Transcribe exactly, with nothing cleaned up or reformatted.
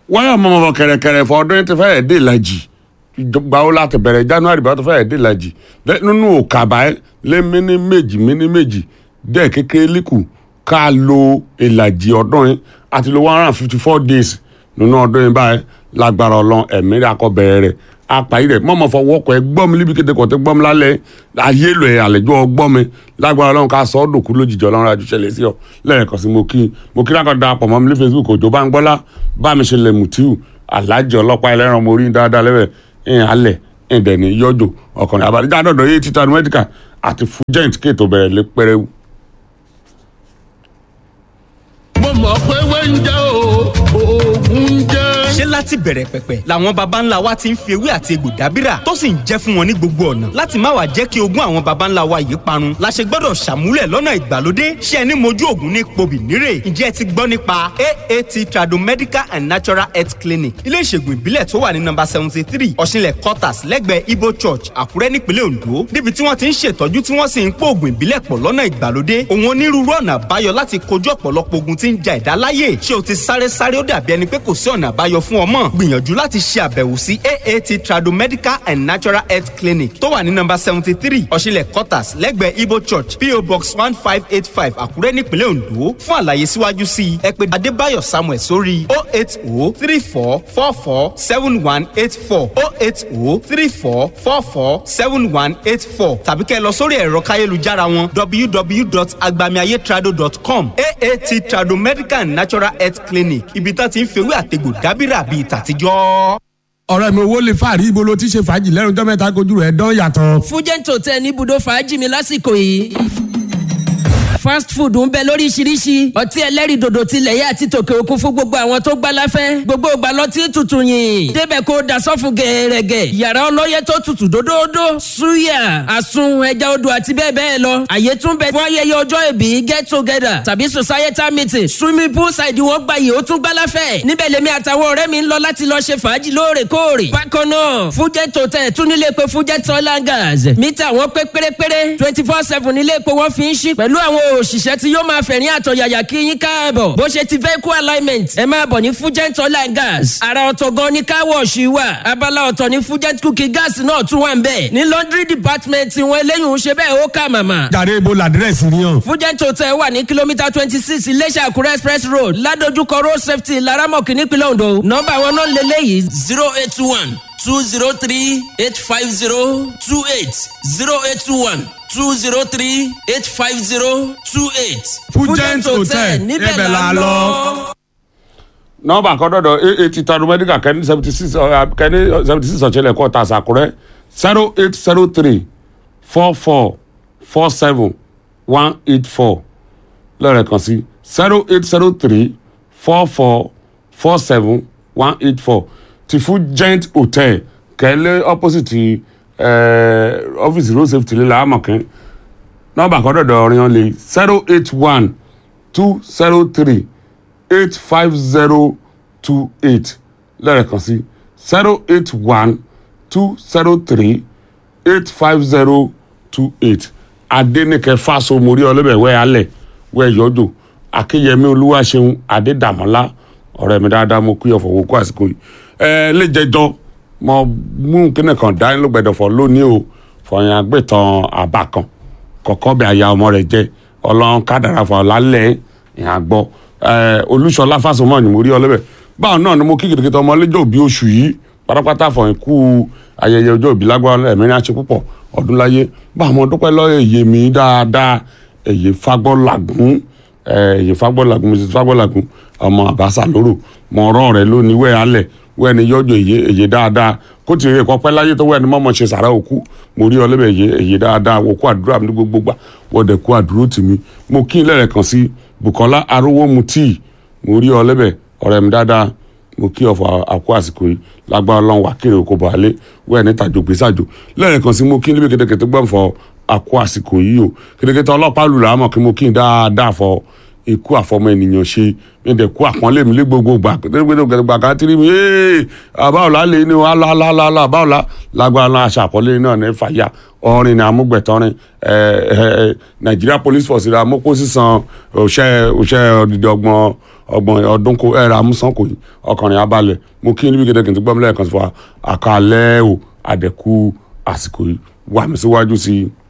wáyà mọ̀mọ́ kẹ̀rẹ̀kẹ̀rẹ̀ fọ ọdún ti fẹ́ẹ̀ dé ìlàjì gbàwó láti bẹ̀rẹ̀ January bá tó fẹ́ẹ̀ dé ìlàjì nínú òkàbá ẹ lé mí méjì mí méjì dẹ́ kékeré líkù ká lo ìlàjì ọdún yìí àti lo one hundred and fifty four days nínú ọdún yìí báyìí lágbára Ọlọ́run ẹ̀mí rẹ̀ akọ́bẹ̀rẹ̀ rẹ̀ apàyí rẹ̀ mọ̀mọ́ fọwọ́kọ̀ ẹ gbọ́ mi níbi kété kọ̀ tẹ́ gbọ́ mi lálẹ́ ayé lò ẹ̀ àlejò ọgbọ́ mi lágbára Ọlọ́run ká sọ ọ́ dòkú lójijì Ọlọ́run àjùṣẹlẹ̀ sí ọ lẹ́ẹ̀kan sí mo kí mo kí lákọ̀ da pọ̀ mọ́ mi ní Facebook Òjó Báńgbọ́lá bá mi ṣe lè Mùtíù Aláàjì ọlọ́pàá ẹlẹ́ran mo rí dáadáa lẹ́wẹ̀ ẹ̀yìn alẹ̀ ẹ̀yìn dẹ̀ ní yọjò ọkùnrin àbálẹ́jà dọ̀dọ̀ yé títa medical àti fugent kéètò bẹ̀rẹ̀ lé pẹ́rẹ́wù. mo mọ̀ pé wẹ́ńjẹ́ o oògùn jẹ́. ṣé láti bẹ̀rẹ̀ pẹ̀pẹ̀ làwọn baba ńlá wa ti ń fi ewé àti egbò dábìrà tó sì ń jẹ́ fún wọn ní gbogbo ọ̀nà láti má wàá jẹ́ kí ogún àwọn baba ńlá wa yìí parun la ṣe gbọ́dọ̀ ṣàmúlẹ̀ lọ́nà ìgbàlódé ṣé ẹni mojú ògùn ní pobì nírè ǹjẹ́ ẹ ti gbọ́ nípa A A T Tradomedical and Natural Health Clinic ilé ìṣègùn ìbílẹ̀ tó wà ní nọ́mbà seventy three ọ̀ṣinlẹ̀ quarters lẹ́gbẹ̀ẹ́ Ibo Church Àkúrẹ́ nípínlẹ̀ Ondo níbi tí wọ́n ti ń ṣètọ́jú tí wọ́n sì ń pò ògùn ìbílẹ̀ pọ̀ lọ́nà ìgbàlódé òun onírúurú ọ̀nà àbáyọ láti kojú ọ̀pọ̀lọpọ̀ ogun tí ń ja ẹ̀dá láyè ṣé o ti sáré sáré ó dàbí ẹni pé kò sí ọ̀nà àbáyọ fún ọmọ gbìyànjú láti ṣe àbẹ̀wò sí A A T Tradomedical and Natural Health Clinic tó wà ní nọ́mbà seventy three ọ̀ṣinlẹ̀ quarters lẹ́gbẹ̀ẹ́ Ibo Church P O Box one five eight five Àkúrẹ́ nípínlẹ̀ Ondo fún àlàyé síwájú sí i ẹ pè Adébáyọ̀ Samuel sórí oh eight oh three four four four seven one eight four oh eight oh three four four four seven one eight four tàbí kẹ́ ẹ lọ sórí ẹ̀rọ káyélujára wọn w w w dot agbamiayetrado dot com A A T Tradomedical and Natural Health Clinic ibi tá ti ń fewé àtegbò dábìrà bíi tàtijọ́. ọ̀rẹ́ mi owó lè fàárí ibo ló ti ṣe fàájì lẹ́nu tó mẹ́ta kojú rẹ̀ dán yàtọ̀. Fugent Hotel ní ibùdó fàájì mi lásìkò yìí fast food ń bẹ lóríṣiríṣi ọtí ẹlẹ́rìndòdò tilẹ̀ yẹ àti tòkè òkun fún gbogbo àwọn tó gbá láfẹ́ gbogbo ìgbà lọtí tutù yìn débẹ̀ kó da sọ́fun gẹ̀ẹ́rẹ́gẹ̀ yàrá ọlọ́yẹ tó tutù dódódó suya àsun ẹja odò àti bẹ́ẹ̀ bẹ́ẹ̀ lọ àyè tún bẹ fún ayẹyẹ ọjọ́ ìbí get together tàbí societal meeting swimming pool side wọn gba yìí ó tún gbá láfẹ́ níbẹ̀ lèmi àtàwọn ọ̀rẹ́ mi ń lọ láti lọ ṣe fàájì lóòrèkóòrè bákan náà Fugent Hotel tún nílé pé Fugent oil and gas mítà wọn pé pérépéré twenty four seven nílé epo wọn fi ń ṣí pẹ̀lú àwọn òṣìṣẹ́ tí yóò máa fẹ̀rín àtọ̀yàyà kí yín káàbọ̀ bó ṣe ti vehicle alignment ẹ máa bọ̀ ní Fugent oil and gas ara ọ̀tọ̀ gan ni car wash wà abala ọ̀tọ̀ ní Fugent cooking gas náà tún wà ń bẹ̀ ní laundry department wọn eléyìí ń ṣe bẹ́ẹ̀ ó kà màmá. jàre ibo làdírẹ́sì ni yàn. Fugent Hotel wà ní kìlómítà twenty six Iléṣà Àkúrẹ́ express road ládojúkọ road safety Laramọ̀kì nípínlẹ̀ Ondo nọ́mbà wọn náà lélẹ́yìí zero eight one two zero three eight five zero two eight zero eight one two zero three eight five zero two eight. Fugent Hotel níbẹ̀ la lọ. nọ́mbà kan dọ̀dọ̀ A A T Tradomedical kẹ́ni seventy six kẹ́ni seventy six ọ̀ṣẹ́lẹ̀ kọ́ ta Àkúrẹ́ zero eight zero three four four four seven one eight four lọ́rẹ̀ kan sí zero eight zero three four four four seven one eight four ti Fugent Hotel kẹ́lẹ́ opposite ọ́fíìsì road safety lè làámọ̀kẹ́ nọ́mbà kan dọ̀dọ̀ ọ̀rìn lè zero eight one two zero three eight five zero two eight lẹ́ẹ̀kan sí zero eight one two zero three eight five zero two eight Adéníkẹ́ Fáso mórí ọlọ́bẹ̀ wẹ́ alẹ̀ wẹ́ yọjọ́ Akínyẹmí Olúwaṣeun Adédàmọ́lá ọ̀rẹ́ mi dáadáa mo kú ọ̀fọ̀ wò kó àsìkò yìí ẹ lè jẹjọ́ mo mú kíni kan dání ló gbẹdọ̀ fọ lónìí o fọyín agbẹ́tàn àbá kan kọ̀ọ̀kan bí aya ọmọ rẹ̀ jẹ́ Ọlọ́run kádàrá fọ lálẹ́ ìhàn gbọ́ Olúṣọlá Fásọmọ́ ni mo rí ọlọ́bẹ̀ báwọn náà ni mo kí kìtìkìtì ọmọ ọlẹ́jọ́ òbí oṣù yìí pátápátá fọyín kú ayẹyẹ ọjọ́ òbí lágbára ẹ̀mí ní àṣẹ púpọ̀ ọdún láyé báwọn ọmọ dúpẹ́ lọ́ọ́ èyí mi dáadáa èyí Fagbọ́lágún èyí Fagbọ́lágún Mrs Fagbọ́lágún ọmọ àbáṣà lóró mọ ọ̀rọ̀ rẹ̀ lónìí wẹ́ alẹ̀ wẹ́ ni yọjọ́ èyí èyí dáadáa kó ti rí ẹ̀kọ́ pẹ́ láyé tó wẹ́ ni mọ́mọ́ ṣe sàrà òkú mo rí ọlẹ́bẹ̀ èyí èyí dáadáa wò kó àdúrà mi ní gbogbo gbà wọ́dẹ̀ kó àdúró tì mí mo kí n lẹ́rẹ̀ kan sí Bùkọ́lá Arówó Mutí mo rí ọlẹ́bẹ̀ ọ̀rẹ́ mi dáadáa mo kí ọ̀fọ̀ àkó àsìkò yìí lágbára Ọlọ́run wà kéré oko bàálẹ̀ wẹ́ẹ̀ ní tàjò gbèsàjò lẹ́rẹ̀ kan sí mo kí n lébi kétékété gbọ́n fọ àkó àsìkò yìí o kétékété ọlọ́pàá lù làámọ̀ kí mo kí n dáadáa fọ ikú àfọmọ ènìyàn ṣe mi dẹ̀ kú àpọ́nlé mi lé gbogbo gbà gbẹdọgbẹdọgba kan tí mi ee àbáwọlá lè ní wọn alálálá àbáwọlá lágbára náà aṣàkọlé náà ní fàyà ọrin ní amúgbẹ̀tọ́rin Nigeria Police Force ra mọ́kó sísan òṣẹ́ òṣẹ́ ọ̀dìdì ọgbọ̀n ọgbọ̀n ọdún kó ẹ̀rọ amúsàn kò yìí ọkùnrin abalẹ̀ mo kí níbi gẹ́gẹ́ kí n tó gbọ́ mi lẹ́ẹ̀kan sí wa àkàlẹ́ o àdẹ̀kù àsìkò yìí wà mí síwájú sí i.